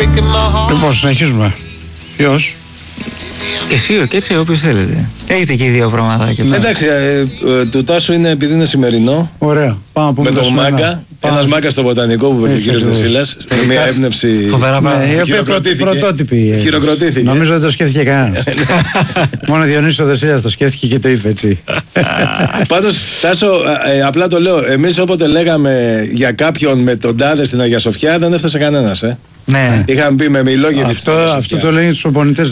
Λοιπόν, συνεχίζουμε. Ποιος? Και εσύ, και έτσι, όποιος θέλετε. Έχετε και δύο πραγματάκια. Εντάξει, του Τάσου είναι επειδή είναι σημερινό. Ωραία. Πάμε με τον Μάγκα. Ένας Μάγκας στο Βοτανικό που είπε και ο κύριος Δεσίλας. Με μια έμπνευση. Φοβερά πράγματα. Πρωτότυπη. Χειροκροτήθηκε. Νομίζω δεν το σκέφτηκε κανένα. Μόνο Διονύσης ο Δεσίλας το σκέφτηκε και το είπε έτσι. Πάντως, Τάσο, απλά το λέω. Εμείς όποτε λέγαμε για κάποιον με τον τάδε στην Αγία Σοφιά, δεν έφτασε κανένας. Ναι. Είχαμε πει με Μιλόγεβιτ. Αυτό το λένε τους προπονητές.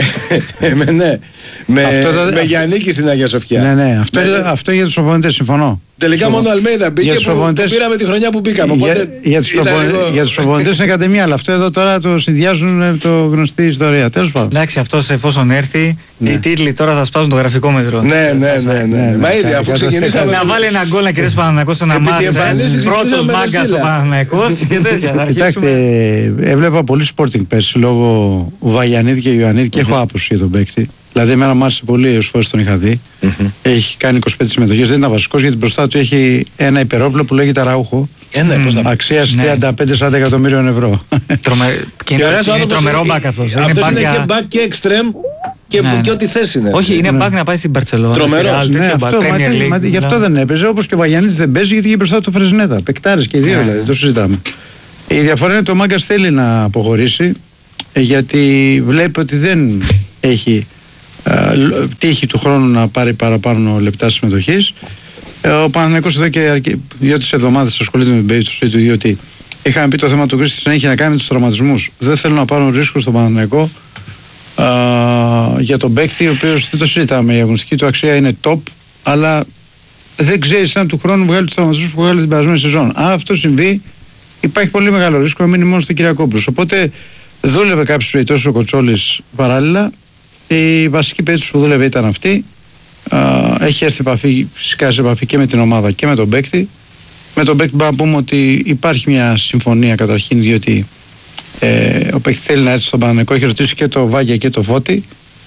Με Γιαννίκη στην Αγία Σοφιά. Ναι. Αυτό για τους προπονητές, συμφωνώ. Τελικά μόνο ο Αλμέιδα μπήκε που πήραμε τη χρονιά που μπήκαμε. Για τους προπονητές είναι κατεμία, αλλά αυτό εδώ τώρα το συνδυάζουν με το γνωστή ιστορία. Τέλος πάντων. Εντάξει, αυτός εφόσον έρθει, οι τίτλοι τώρα θα σπάσουν το γραφικό μέτρο. Ναι. Μα ήδη αφού ξεκινήσαμε. Να βάλει ένα γκολ να κερδίσει ο Παναθηναϊκός στο να μάθει. Πρώτος Μάγκας ο Παναθηναϊκός και τέτοια. Κοιτάξτε, έβλεπα πολύ Sporting πέρσι λόγω Βαγιανίδη και Ιωαννίδη και έχω άποψη για τον παίκτη. Δηλαδή, εμένα μου άρεσε πολύ όσες φορές τον είχα δει. Έχει κάνει 25 συμμετοχές, δεν ήταν βασικός γιατί μπροστά του έχει ένα υπερόπλο που λέγεται Αραούχο. Αξίας 35-40 εκατομμύριων ευρώ. Είναι τρομερό μπακ αυτός. Αυτός είναι και μπακ και εξτρέμ και ό,τι θέση είναι. Όχι, είναι μπακ να πάει στην Μπαρτσελόνα. Τρομερός. Γι' αυτό δεν έπαιζε. Όπως και ο Βαγιανίδης δεν παίζει γιατί είχε μπροστά του Φρεζνέτα. Πεκτάρες και οι δύο δηλαδή, το συζητάμε. Η διαφορά είναι ότι ο Μάγκας θέλει να αποχωρήσει γιατί βλέπει ότι δεν έχει τύχη του χρόνου να πάρει παραπάνω λεπτά συμμετοχής. Ο Παναθηναϊκός εδώ και 2-3 εβδομάδες ασχολείται με την περίπτωση του, διότι είχαμε πει το θέμα του Κρίστη έχει να κάνει με τους τραυματισμούς. Δεν θέλω να πάρουν ρίσκο στον Παναθηναϊκό για τον παίκτη, ο οποίος δεν το συζητάμε. Η αγωνιστική του αξία είναι top, αλλά δεν ξέρεις αν του χρόνου βγάλει τους τραυματισμούς που βγάλει την περασμένη σεζόν. Αν αυτό συμβεί, υπάρχει πολύ μεγάλο ρίσκο να μείνει μόνο στον Κυριακόπουλος. Οπότε δούλευε κάποιες περιπτώσεις ο Κοτσόλης παράλληλα. Η βασική περίπτωση που δούλευε ήταν αυτή. Έχει έρθει φυσικά σε επαφή και με την ομάδα και με τον παίκτη. Με τον παίκτη μπορούμε να πούμε ότι υπάρχει μια συμφωνία καταρχήν, διότι ο παίκτης θέλει να έρθει στον Παναθηναϊκό. Έχει ρωτήσει και το Βάγια και το Φώτη.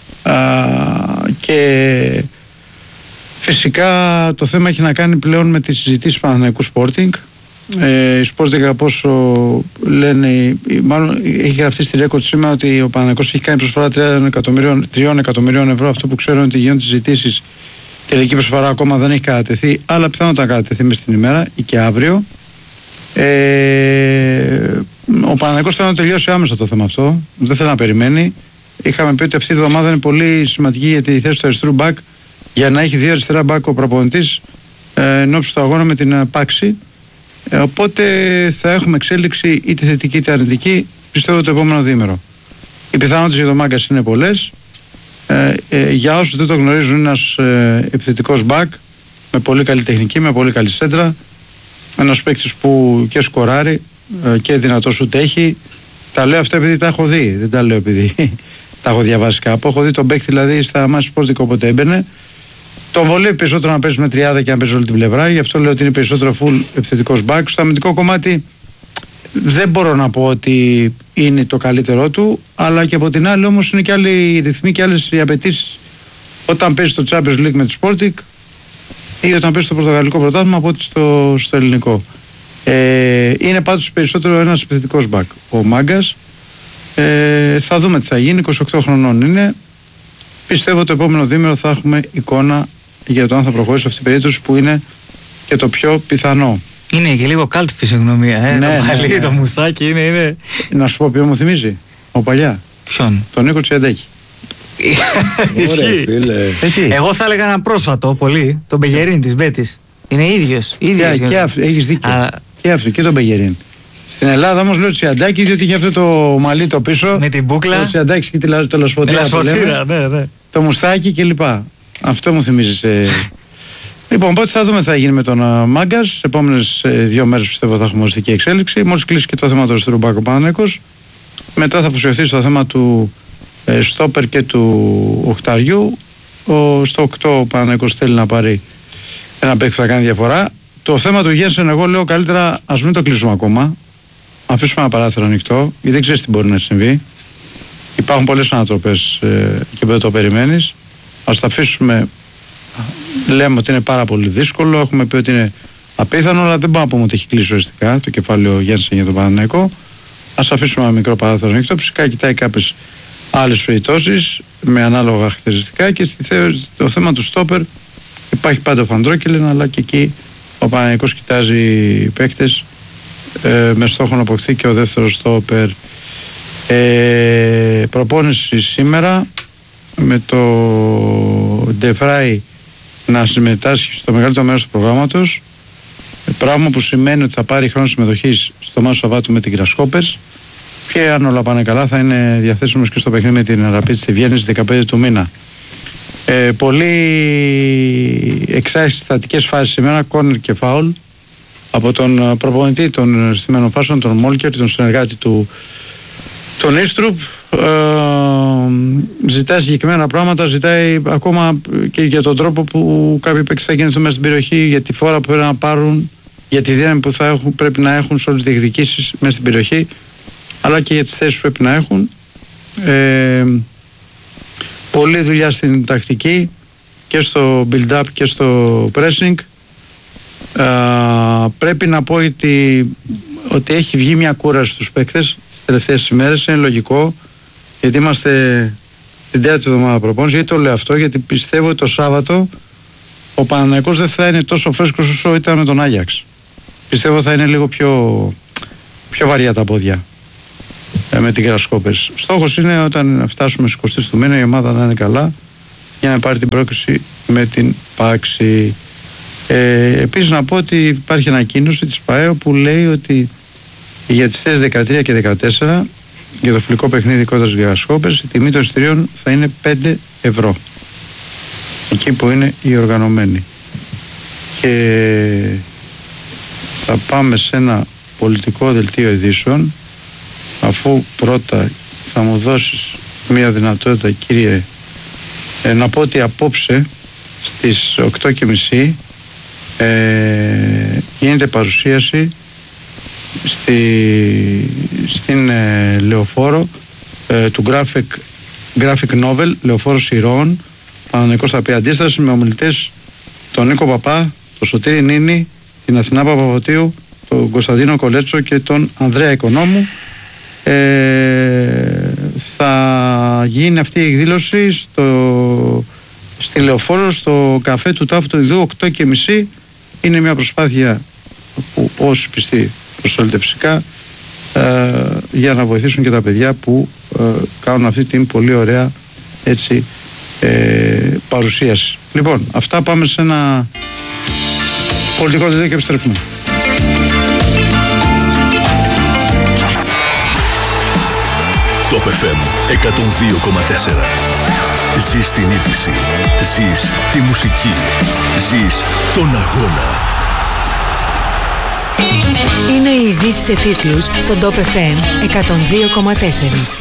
Και φυσικά το θέμα έχει να κάνει πλέον με τις συζητήσεις του Παναθηναϊκού Sporting. Η Sporting, από όσο λένε, μάλλον έχει γραφτεί στη Ρέκορτ σήμερα ότι ο Παναθηναϊκός έχει κάνει προσφορά 3 εκατομμυρίων ευρώ. Αυτό που ξέρω είναι ότι γίνονται συζητήσεις. Τελική προσφορά ακόμα δεν έχει κατατεθεί, αλλά πιθανότατα κατατεθεί μες την ημέρα ή και αύριο. Ο Παναθηναϊκός θέλει να τελειώσει άμεσα το θέμα αυτό. Δεν θέλει να περιμένει. Είχαμε πει ότι αυτή η εβδομάδα είναι πολύ σημαντική για τη θέση του αριστερού μπακ, για να έχει 2 αριστερά μπακ ο προπονητής εν ώψη του αγώνα με την Πάξη. Οπότε θα έχουμε εξέλιξη είτε θετική είτε αρνητική, πιστεύω, το επόμενο διήμερο. Οι πιθανότητες για τον Μάγκας είναι πολλές. Για όσους δεν το γνωρίζουν, είναι ένας επιθετικός μπακ με πολύ καλή τεχνική, με πολύ καλή σέντρα. Ένας παίκτης που και σκοράρει και δυνατό σουτ έχει. Τα λέω αυτά επειδή τα έχω δει, δεν τα λέω επειδή τα έχω διαβάσει κάπου. Έχω δει τον παίκτη δηλαδή στα μάτια Sporting όποτε έμπαινε. Τον βολεύει περισσότερο να παίζει με τριάδα και να παίζει όλη την πλευρά. Γι' αυτό λέω ότι είναι περισσότερο full επιθετικός back. Στο αμυντικό κομμάτι δεν μπορώ να πω ότι είναι το καλύτερό του, αλλά και από την άλλη όμως είναι και άλλοι ρυθμοί και άλλες οι απαιτήσεις όταν παίζει στο Champions League με τη Sporting ή όταν παίζει στο Πορτογαλικό πρωτάθλημα από ότι στο ελληνικό. Είναι πάντως περισσότερο ένας επιθετικός back. Ο Μάγκας θα δούμε τι θα γίνει. 28 χρονών είναι. Πιστεύω το επόμενο διήμερο θα έχουμε εικόνα για το αν θα προχωρήσει αυτή η περίπτωση που είναι και το πιο πιθανό. Είναι και λίγο καλτ φυσιογνωμία, Ναι, το μαλλί, το μουστάκι είναι. Να σου πω ποιο μου θυμίζει, ο παλιά. Ποιον? Τον Νίκο Τσιαντάκη. Εγώ θα έλεγα ένα πρόσφατο πολύ, τον Μπεγερίν της Μπέτης. Είναι ίδιος. Έχεις δίκιο. Και αυτό και τον Μπεγερίν. Στην Ελλάδα όμως λέω Τσιαντάκη, διότι είχε αυτό το μαλλί το πίσω. Με την μπούκλα. Το Τσιαντάκη και το λασποτήρα. Ναι. Το μουστάκι κλπ. Αυτό μου θυμίζει. Λοιπόν, οπότε θα δούμε τι θα γίνει με τον Μάγκας. Στις επόμενες 2 μέρες πιστεύω θα έχουμε οριστική εξέλιξη. Μόλις κλείσει και το θέμα του αριστερού μπακ ο Παναθηναϊκός, μετά θα αφοσιωθεί στο θέμα του στόπερ και του οχταριού. Στο 8 ο Παναθηναϊκός θέλει να πάρει ένα παίκτη που θα κάνει διαφορά. Το θέμα του Γένσεν, εγώ λέω καλύτερα ας μην το κλείσουμε ακόμα. Αφήσουμε ένα παράθυρο ανοιχτό, γιατί δεν ξέρεις τι μπορεί να συμβεί. Υπάρχουν πολλές ανατροπές και δεν το περιμένεις. Ας τα αφήσουμε. Λέμε ότι είναι πάρα πολύ δύσκολο. Έχουμε πει ότι είναι απίθανο, αλλά δεν μπορούμε να πούμε ότι έχει κλείσει οριστικά το κεφάλαιο Γένσεν για τον Παναθηναϊκό. ας αφήσουμε ένα μικρό παράθυρο ανοιχτό. Φυσικά κοιτάει κάποιες άλλες περιπτώσεις με ανάλογα χαρακτηριστικά, και το θέμα του στόπερ υπάρχει πάντα ο Φαντρόκελεν, αλλά και εκεί ο Παναθηναϊκός κοιτάζει παίκτες με στόχο να αποκτηθεί και ο δεύτερος στόπερ. Προπόνηση σήμερα με το Ντεφράι να συμμετάσχει στο μεγαλύτερο μέρος του προγράμματος, πράγμα που σημαίνει ότι θα πάρει χρόνο συμμετοχής στο μάτς του Σαββάτου με την Γκρασχόπερς, και αν όλα πάνε καλά θα είναι διαθέσιμος και στο παιχνίδι με την Ραπίτ στη Βιέννη στις 15 του μήνα. Πολύ εξαστατικές φάσεις σήμερα, κόρνερ και φάουλ από τον προπονητή των στημένων φάσεων, τον Μόλκερ, τον συνεργάτη του, τον Ίστρουπ. Ζητάει συγκεκριμένα πράγματα, ζητάει ακόμα και για τον τρόπο που κάποιοι παίκτες θα γίνουν μέσα στην περιοχή, για τη φόρα που πρέπει να πάρουν, για τη δύναμη που πρέπει να έχουν σε όλες τις διεκδικήσεις μέσα στην περιοχή, αλλά και για τις θέσεις που πρέπει να έχουν. Πολλή δουλειά στην τακτική και στο build-up και στο pressing. Πρέπει να πω ότι έχει βγει μια κούραση στους παίκτες τις τελευταίες ημέρες. Είναι λογικό, γιατί είμαστε την τέταρτη εβδομάδα προπόνηση. Γιατί το λέω αυτό? Γιατί πιστεύω ότι το Σάββατο ο Παναθηναϊκός δεν θα είναι τόσο φρέσκος όσο ήταν με τον Άγιαξ. Πιστεύω θα είναι λίγο πιο βαριά τα πόδια με την Γκρασχόπερς. Στόχος είναι όταν φτάσουμε στις 20 του μήνα η ομάδα να είναι καλά για να πάρει την πρόκριση με την Πάξη. Επίσης να πω ότι υπάρχει ανακοίνωση της ΠΑΕΟ που λέει ότι για τις θέσεις 13 και 14 για το φιλικό παιχνίδι κόντρα στις Γκρασχόπερς η τιμή των εισιτηρίων θα είναι 5 ευρώ εκεί που είναι οι οργανωμένοι. Και θα πάμε σε ένα πολιτικό δελτίο ειδήσεων, αφού πρώτα θα μου δώσεις μια δυνατότητα, κύριε, να πω ότι απόψε στις 8:30 γίνεται παρουσίαση στην Λεωφόρο του graphic novel Λεωφόρος Ηρώων. Παναθηναϊκός θα πει αντίσταση με ομιλητές τον Νίκο Παπά, τον Σωτήρη Νίνη, την Αθηνά Παπαβωτίου, τον Κωνσταντίνο Κολέτσο και τον Ανδρέα Οικονόμου. Θα γίνει αυτή η εκδήλωση στη Λεωφόρο, στο καφέ του Τάφου του Ιδού, 8:30. Είναι μια προσπάθεια που όσοι πιστοί προσφέρονται φυσικά για να βοηθήσουν και τα παιδιά που κάνουν αυτή την πολύ ωραία έτσι παρουσίαση. Λοιπόν, αυτά, πάμε σε ένα πολιτικό δελτίο και επιστρέφουμε. Top FM 102,4. Ζεις την είδηση, ζεις τη μουσική, ζεις τον αγώνα. Είναι οι ειδήσεις σε τίτλους στον Top FM 102,4.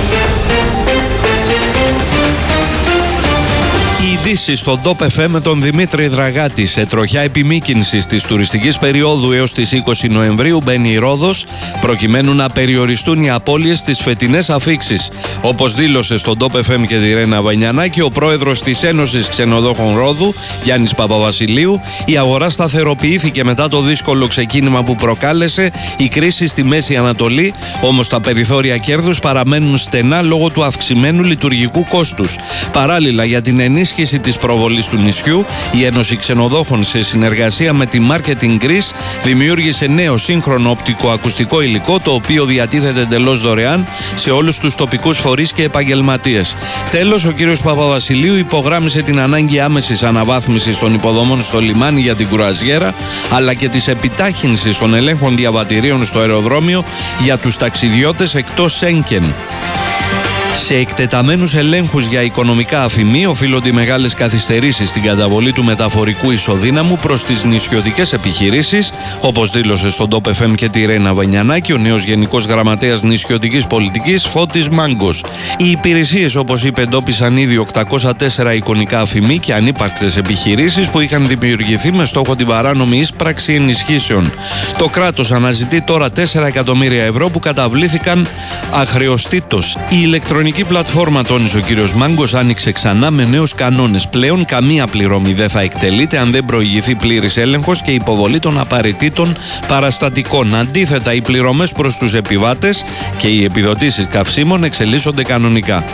Οι ειδήσεις στον Top FM με τον Δημήτρη Δραγάτη. Σε τροχιά επιμήκυνσης της τουριστικής περίοδου έως τις 20 Νοεμβρίου μπαίνει η Ρόδος, προκειμένου να περιοριστούν οι απώλειες στις φετινές αφίξεις. Όπως δήλωσε στον Top FM και τη Ρένα Βανιανάκη ο πρόεδρος της Ένωσης Ξενοδόχων Ρόδου, Γιάννης Παπαβασιλείου, η αγορά σταθεροποιήθηκε μετά το δύσκολο ξεκίνημα που προκάλεσε η κρίση στη Μέση Ανατολή, όμως τα περιθώρια κέρδους παραμένουν στενά λόγω του αυξημένου λειτουργικού κόστους. Παράλληλα, για την ενίσχυση της προβολής του νησιού, η Ένωση Ξενοδόχων σε συνεργασία με τη Marketing Greece δημιούργησε νέο σύγχρονο οπτικοακουστικό υλικό, το οποίο διατίθεται εντελώς δωρεάν σε όλους τους τοπικούς φορείς και επαγγελματίες. Τέλος, ο κ. Παπαβασιλείου υπογράμμισε την ανάγκη άμεσης αναβάθμισης των υποδομών στο λιμάνι για την κουραζιέρα, αλλά και της επιτάχυνσης των ελέγχων διαβατηρίων στο αεροδρόμιο για τους ταξιδιώτες εκτός Σέγγεν. Σε εκτεταμένους ελέγχους για οικονομικά αφημί οφείλονται οι μεγάλες καθυστερήσεις στην καταβολή του μεταφορικού ισοδύναμου προς τις νησιωτικές επιχειρήσεις, όπως δήλωσε στον Top FM και τη Ρένα Βανιανάκη ο νέος Γενικός Γραμματέας Νησιωτικής Πολιτικής Φώτης Μάγκος. Οι υπηρεσίες, όπως είπε, εντόπισαν ήδη 804 εικονικά αφημί και ανύπαρκτες επιχειρήσεις που είχαν δημιουργηθεί με στόχο την παράνομη εισπράξη ενισχύσεων. Το κράτος αναζητεί τώρα 4 εκατομμύρια ευρώ που καταβλήθηκαν αχρεωστήτως. Η ηλεκτρονική ηλεκτρονική πλατφόρμα, τόνισε ο κύριος Μάγκος, άνοιξε ξανά με νέους κανόνες. Πλέον καμία πληρωμή δεν θα εκτελείται αν δεν προηγηθεί πλήρης έλεγχος και υποβολή των απαραίτητων παραστατικών. Αντίθετα, οι πληρωμές προς τους επιβάτες και οι επιδοτήσεις καυσίμων εξελίσσονται κανονικά.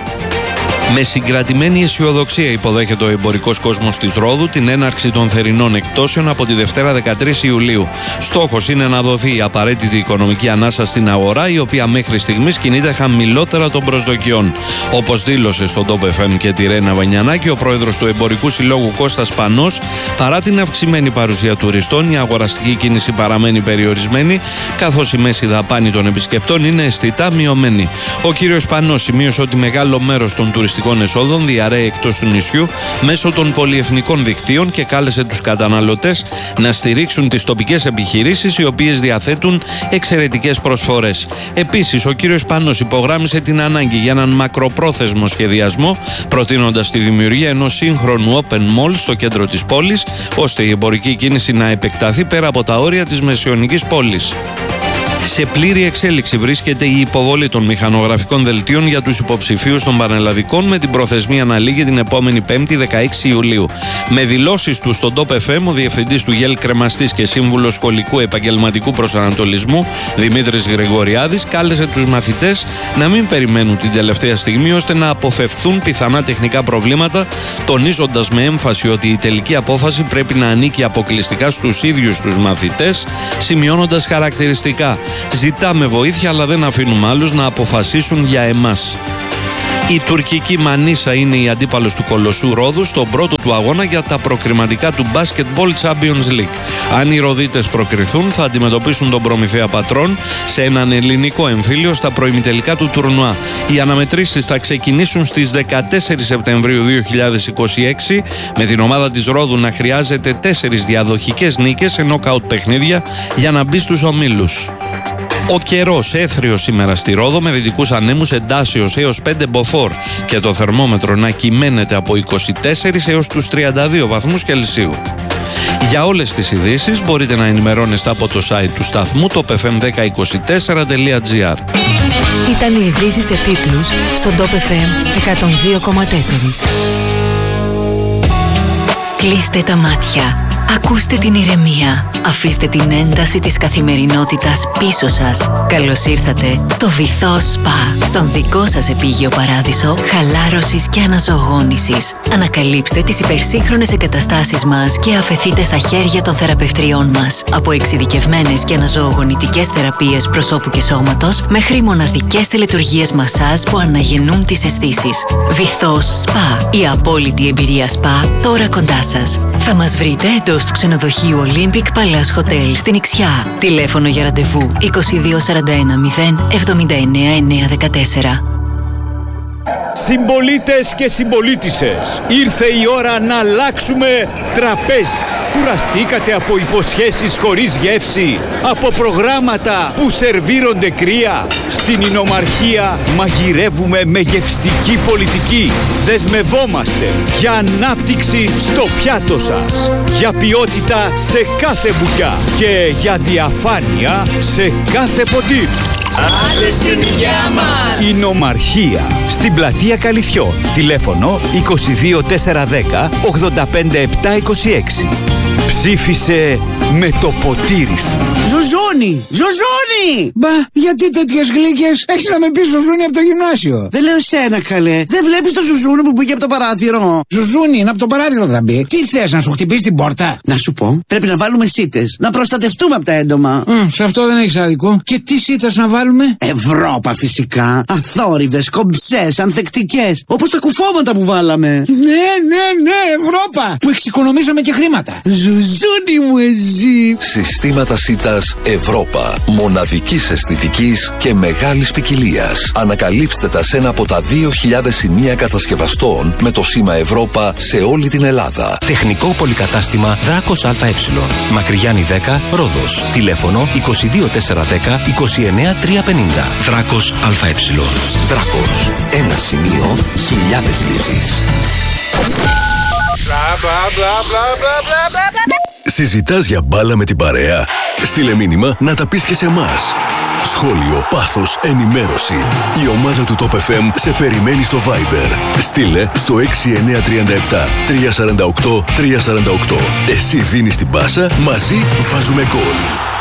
Με συγκρατημένη αισιοδοξία υποδέχεται ο εμπορικός κόσμος της Ρόδου την έναρξη των θερινών εκτόσεων από τη Δευτέρα 13 Ιουλίου. Στόχος είναι να δοθεί η απαραίτητη οικονομική ανάσα στην αγορά, η οποία μέχρι στιγμής κινείται χαμηλότερα των προσδοκιών. Όπως δήλωσε στον Top FM και τη Ρένα Βανιανάκη, ο πρόεδρος του Εμπορικού Συλλόγου Κώστας Πανός, παρά την αυξημένη παρουσία τουριστών, η αγοραστική κίνηση παραμένει περιορισμένη, καθώς η μέση δαπάνη των επισκεπτών είναι αισθητά μειωμένη. Ο κύριος Πανός σημείωσε ότι μεγάλο μέρος των τουριστικών εσόδων διαρρέει εκτός του νησιού μέσω των πολυεθνικών δικτύων και κάλεσε τους καταναλωτές να στηρίξουν τις τοπικές επιχειρήσεις, οι οποίες διαθέτουν εξαιρετικές προσφορές. Επίσης, ο κύριος Πάνος υπογράμμισε την ανάγκη για έναν μακροπρόθεσμο σχεδιασμό, προτείνοντας τη δημιουργία ενός σύγχρονου open mall στο κέντρο της πόλης, ώστε η εμπορική κίνηση να επεκταθεί πέρα από τα όρια της μεσαιωνικής πόλης. Σε πλήρη εξέλιξη βρίσκεται η υποβολή των μηχανογραφικών δελτίων για τους υποψηφίους των πανελλαδικών, με την προθεσμία να λήγει την επόμενη Πέμπτη 16 Ιουλίου. Με δηλώσεις του στον Top FM, ο διευθυντής του ΓΕΛ Κρεμαστής και σύμβουλος σχολικού επαγγελματικού προσανατολισμού Δημήτρης Γρηγοριάδης κάλεσε τους μαθητές να μην περιμένουν την τελευταία στιγμή ώστε να αποφευχθούν πιθανά τεχνικά προβλήματα, τονίζοντας με έμφαση ότι η τελική απόφαση πρέπει να ανήκει αποκλειστικά στους ίδιους τους μαθητές, σημειώνοντας χαρακτηριστικά: «Ζητάμε βοήθεια, αλλά δεν αφήνουμε άλλους να αποφασίσουν για εμάς». Η τουρκική Μανίσα είναι η αντίπαλος του Κολοσσού Ρόδου στον πρώτο του αγώνα για τα προκριματικά του Basketball Champions League. Αν οι Ροδίτες προκριθούν, θα αντιμετωπίσουν τον Προμηθέα Πατρών σε έναν ελληνικό εμφύλιο στα προημιτελικά του τουρνουά. Οι αναμετρήσεις θα ξεκινήσουν στις 14 Σεπτεμβρίου 2026, με την ομάδα της Ρόδου να χρειάζεται 4 διαδοχικές νίκες σε νοκάουτ παιχνίδια για να μπει στους ομίλους. Ο καιρός έθριος σήμερα στη Ρόδο, με δυτικούς ανέμους εντάσσεως έως 5 μποφόρ και το θερμόμετρο να κυμαίνεται από 24 έως τους 32 βαθμούς Κελσίου. Για όλες τις ειδήσεις μπορείτε να ενημερώνεστε από το site του σταθμού topfm1024.gr. Ήταν οι ειδήσεις σε τίτλους στον Top FM 102,4. Κλείστε τα μάτια. Ακούστε την ηρεμία. Αφήστε την ένταση της καθημερινότητας πίσω σας. Καλώς ήρθατε στο Βυθό Σπα, στον δικό σας επίγειο παράδεισο χαλάρωσης και αναζωογόνησης. Ανακαλύψτε τις υπερσύγχρονες εγκαταστάσεις μας και αφεθείτε στα χέρια των θεραπευτριών μας. Από εξειδικευμένες και αναζωογονητικές θεραπείες προσώπου και σώματος, μέχρι μοναδικές τελετουργίες μασάζ που αναγεννούν τις αισθήσεις. Βυθό Σπα, η απόλυτη εμπειρία σπα, τώρα κοντά σας. Θα μας βρείτε εντός του ξενοδοχείου Olympic Palace Hotel στην Ιξιά. Τηλέφωνο για ραντεβού 2241 079 914. Συμπολίτες και συμπολίτισσες, ήρθε η ώρα να αλλάξουμε τραπέζι. Κουραστήκατε από υποσχέσεις χωρίς γεύση, από προγράμματα που σερβίρονται κρύα? Στην Ινομαρχία μαγειρεύουμε με γευστική πολιτική. Δεσμευόμαστε για ανάπτυξη στο πιάτο σας, για ποιότητα σε κάθε μπουκιά και για διαφάνεια σε κάθε ποτήρι. Άντε στην υγειά μας! Ινομαρχία, στην πλατεία Καλυθιών. Τηλέφωνο 22410 85726. Ψήφισε με το ποτήρι σου. Ζουζούνι! Ζουζούνι! Μπα, γιατί τέτοιες γλύκες? Έχεις να με πεις Ζουζούνι από το γυμνάσιο. Δεν λέω σένα, καλέ. Δεν βλέπεις το Ζουζούνι που μπήκε από το παράθυρο? Ζουζούνι, είναι από το παράθυρο θα μπει. Τι θες, να σου χτυπήσει την πόρτα? Να σου πω, πρέπει να βάλουμε σίτες. Να προστατευτούμε από τα έντομα. Σε αυτό δεν έχεις άδικο. Και τι σίτες να βάλουμε? Ευρώπα φυσικά. Αθόρυβες, κομψές, ανθεκτικές. Όπως τα κουφώματα που βάλαμε. Ναι, Ευρώπα! Που εξοικονομήσαμε και χρήματα. Ζουζούνι μου εσύ. Συστήματα σίτας Ευρώπα. Μοναδικής αισθητικής και μεγάλης ποικιλίας. Ανακαλύψτε τα σε ένα από τα 2.000 σημεία κατασκευαστών με το σήμα Ευρώπα σε όλη την Ελλάδα. Τεχνικό πολυκατάστημα Δράκος ΑΕ. Μακριγιάννη 10, Ρόδος. Τηλέφωνο 22410 29350. Δράκος ΑΕ. Δράκος. Ένα σημείο, χιλιάδες λύσεις. Συζητάς για μπάλα με την παρέα? Στείλε μήνυμα να τα πεις και σε εμάς. Σχόλιο, πάθος, ενημέρωση. Η ομάδα του Top FM σε περιμένει στο Viber. Στείλε στο 6937 348 348. Εσύ δίνεις την πάσα, μαζί βάζουμε γκολ.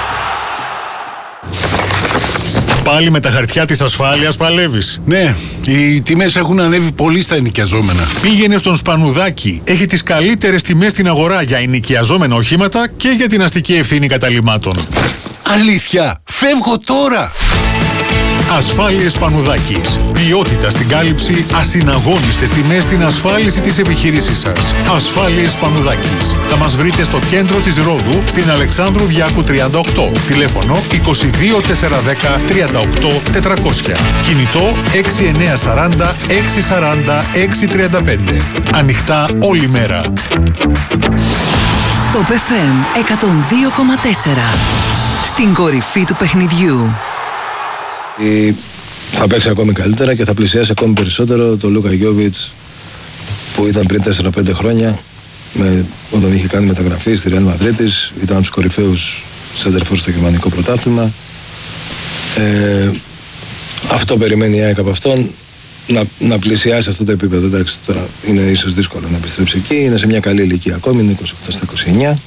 Πάλι με τα χαρτιά της ασφάλειας παλεύεις? Ναι, οι τιμές έχουν ανέβει πολύ στα ενοικιαζόμενα. Πήγαινε στον Σπανουδάκη. Έχει τις καλύτερες τιμές στην αγορά για ενοικιαζόμενα οχήματα και για την αστική ευθύνη καταλυμάτων. Αλήθεια, φεύγω τώρα! Ασφάλειες Σπανουδάκης. Ποιότητα στην κάλυψη, ασυναγώνιστες τιμές στην ασφάλιση της επιχείρησής σας. Ασφάλειες Σπανουδάκης. Θα μας βρείτε στο κέντρο της Ρόδου, στην Αλεξάνδρου Διάκου 38. Τηλέφωνο 22 410 38 400. Κινητό 6940 640 635. Ανοιχτά όλη μέρα. Top FM 102,4. Στην κορυφή του παιχνιδιού. Θα παίξει ακόμη καλύτερα και θα πλησιάσει ακόμη περισσότερο το Λούκα Γιόβιτς που ήταν πριν 4-5 χρόνια όταν είχε κάνει μεταγραφή στη Ρεάλ Μαδρίτης. Ήταν από τους κορυφαίους σέντερφορ στο γερμανικό πρωτάθλημα. Αυτό περιμένει η ΑΕΚ από αυτόν, να πλησιάσει αυτό το επίπεδο. Εντάξει, τώρα είναι ίσως δύσκολο να επιστρέψει εκεί, είναι σε μια καλή ηλικία ακόμη, είναι 28 στα 29.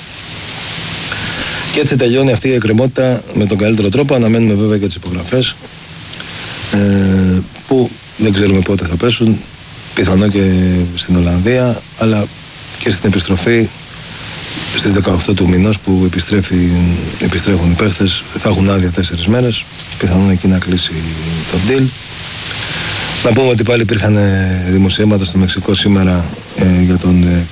Και έτσι τελειώνει αυτή η εκκρεμότητα με τον καλύτερο τρόπο. Αναμένουμε βέβαια και τις υπογραφές που δεν ξέρουμε πότε θα πέσουν, πιθανό και στην Ολλανδία, αλλά και στην επιστροφή στις 18 του μηνός που επιστρέφουν οι παίχτες. Θα έχουν άδεια 4 μέρες, πιθανόν εκεί να κλείσει το deal. Να πούμε ότι πάλι υπήρχαν δημοσιεύματα στο Μεξικό σήμερα για τον